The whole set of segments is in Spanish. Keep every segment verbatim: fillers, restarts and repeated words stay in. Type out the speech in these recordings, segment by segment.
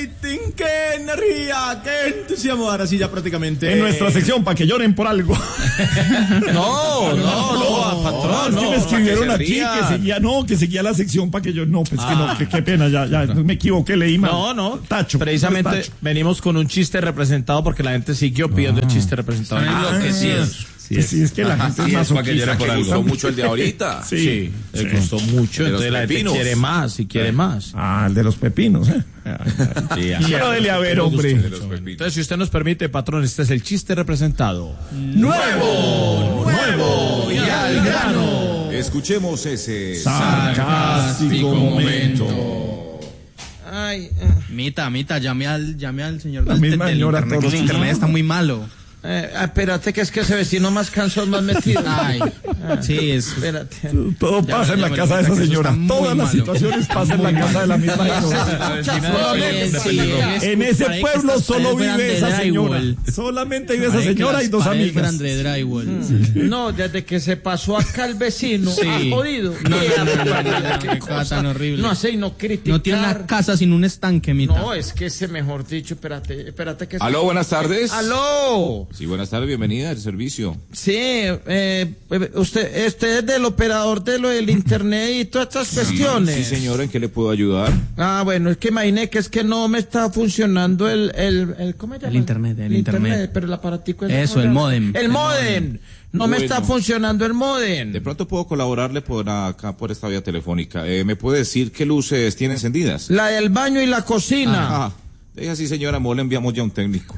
rating, qué energía, qué entusiasmo. Ahora sí ya prácticamente. En nuestra sección, para que lloren por algo. No, no, no, no, patrón. Es que no, me escribieron no, aquí que seguía, no, que seguía la sección para que yo, no, pues ah. que no, que qué pena, ya, ya, me equivoqué, leí mal. No, no. Tacho. Precisamente tacho. Venimos con un chiste representado porque la gente siguió pidiendo ah. el chiste representado. Ah, que sí es. Sí, es, sí, es que la Ajá, gente sí, es más para que llore por algo. Gustó mucho el de ahorita. Sí, sí, le sí. gustó mucho. Entonces la gente quiere más y quiere más. Ah, el de los pepinos, ¿eh? Sí, pero dele a ver, hombre. Entonces, si usted nos permite, patrón, este es el chiste representado. ¡Nuevo! ¡Nuevo! ¡Y al grano! Escuchemos ese sarcástico momento. Ay, eh. Mita, Mita, llame al, llame al señor la del, misma del internet, que el internet está muy malo. Eh, espérate que es que ese vecino más cansón, más metido. Ay, ah, sí, es. Espérate. Todo pasa ya, en la ya, casa de esa señora. Todas las situaciones pasan en la casa de la misma señora. En ese pueblo solo vive esa señora. Solamente vive esa señora y dos amigas. No, desde que se pasó acá el vecino, sí. ha jodido. No, no, no, no, no, qué cosa tan horrible. No hace y no criticar. No tiene una casa sin un estanque, Mita. No, es que ese, mejor dicho, espérate, espérate que. Aló, buenas tardes. Aló. Sí, buenas tardes, bienvenida al servicio. Sí, eh, usted, usted es del operador de lo del internet y todas estas sí, cuestiones. Sí, señora, ¿en qué le puedo ayudar? Ah, bueno, es que imaginé que es que no me está funcionando el, el, el ¿cómo se llama? El internet, el, el internet. internet. Pero el aparatico es Eso, el modem. El modem. No bueno, me está funcionando el modem. De pronto puedo colaborarle por acá, por esta vía telefónica. Eh, ¿Me puede decir qué luces tiene encendidas? La del baño y la cocina. Ajá. Deje así, señora, mo le enviamos ya un técnico.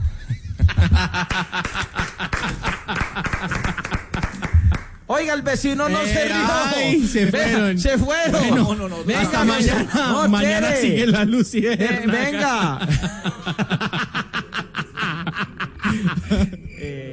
Oiga, el vecino no eh, se rió. Ay, se fueron. Se fueron. Bueno, no, no, no. Venga, hasta mañana. No, mañana quiere. Sigue la luz y eh, venga.